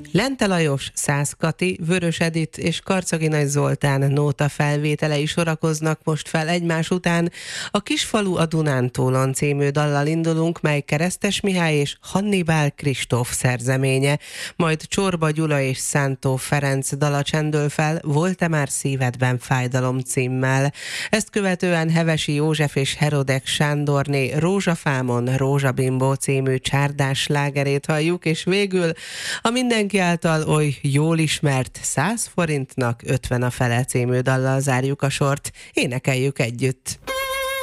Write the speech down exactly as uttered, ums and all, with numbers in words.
Lente Lajos, Szász Kati, Vörös Edit és Karcagi Nagy Zoltán nóta felvételei sorakoznak most fel egymás után. A Kisfalu a Dunántúlon című dallal indulunk, mely Keresztes Mihály és Hannibál Kristóf szerzeménye. Majd Csorba Gyula és Szántó Ferenc dala csendül fel Volt-e már szívedben fájdalom címmel. Ezt követően Hevesi József és Herodek Sándorné Rózsafámon Rózsabimbó című csárdás slágerét halljuk, és végül a mindenki által oly jól ismert száz forintnak ötven a fele című dallal zárjuk a sort. Énekeljük együtt!